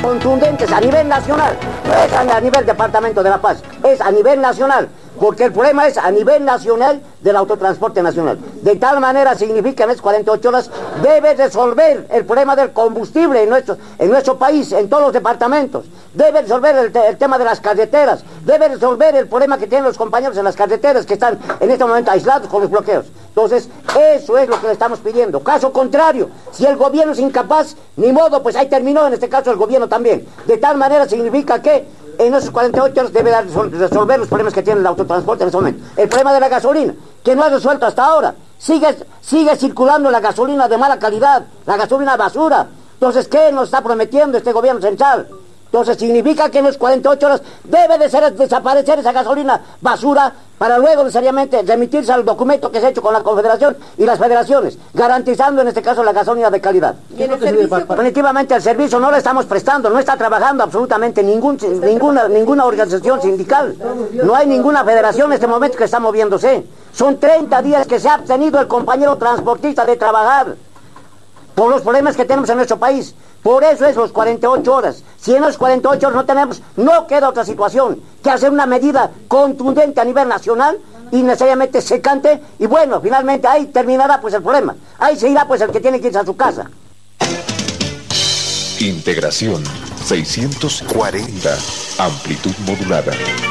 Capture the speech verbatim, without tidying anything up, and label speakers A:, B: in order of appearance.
A: contundentes a nivel nacional, no es a nivel Departamento de La Paz, es a nivel nacional, porque el problema es a nivel nacional del autotransporte nacional. De tal manera significa en esas cuarenta y ocho horas debe resolver el problema del combustible en nuestro, en nuestro país, en todos los departamentos. Debe resolver el, el tema de las carreteras, debe resolver el problema que tienen los compañeros en las carreteras que están en este momento aislados con los bloqueos. Entonces, eso es lo que le estamos pidiendo. Caso contrario, si el gobierno es incapaz, ni modo, pues ahí terminó en este caso el gobierno también. De tal manera significa que en esos cuarenta y ocho horas debe resolver los problemas que tiene el autotransporte en este momento. El problema de la gasolina, que no ha resuelto hasta ahora. Sigue, sigue circulando la gasolina de mala calidad, la gasolina basura. Entonces, ¿qué nos está prometiendo este gobierno central? Entonces, significa que en las cuarenta y ocho horas debe de ser, desaparecer esa gasolina basura para luego necesariamente remitirse al documento que se ha hecho con la Confederación y las federaciones, garantizando en este caso la gasolina de calidad.
B: ¿Y el servicio?
A: Definitivamente el servicio no lo estamos prestando, no está trabajando absolutamente ningún, ninguna, ninguna organización sindical, no hay ninguna federación en este momento que está moviéndose. Son treinta días que se ha abstenido el compañero transportista de trabajar por los problemas que tenemos en nuestro país. Por eso es los cuarenta y ocho horas. Si en los cuarenta y ocho horas no tenemos, no queda otra situación que hacer una medida contundente a nivel nacional y necesariamente secante, y bueno, finalmente ahí terminará pues el problema. Ahí se irá pues el que tiene que irse a su casa.
C: Integración seiscientos cuarenta, amplitud modulada.